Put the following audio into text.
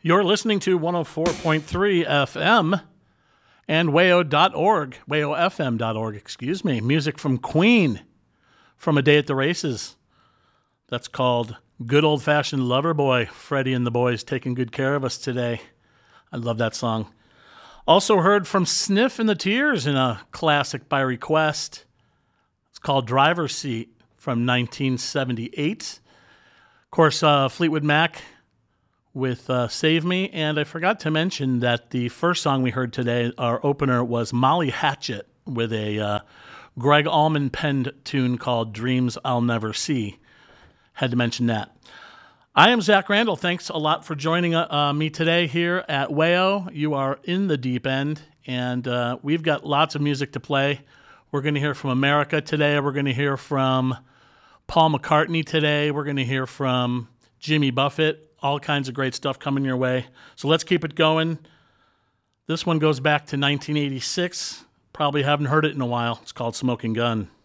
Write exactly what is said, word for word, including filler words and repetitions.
You're listening to one oh four point three F M and wayo dot org, wayo f m dot org, excuse me. Music from Queen, from A Day at the Races. That's called Good Old Fashioned Lover Boy. Freddie and the boys taking good care of us today. I love that song. Also heard from Sniff and the Tears in a classic by request. It's called Driver's Seat from nineteen seventy-eight. Of course, uh, Fleetwood Mac with uh, Save Me. And I forgot to mention that the first song we heard today, our opener, was Molly Hatchet with a uh, Greg Allman penned tune called Dreams I'll Never See. Had to mention that. I am Zach Randall. Thanks a lot for joining uh, me today here at Wayo. You are in the deep end, and uh, we've got lots of music to play. We're going to hear from America today. We're going to hear from Paul McCartney today. We're going to hear from Jimmy Buffett. All kinds of great stuff coming your way. So let's keep it going. This one goes back to nineteen eighty-six. Probably haven't heard it in a while. It's called Smoking Gun.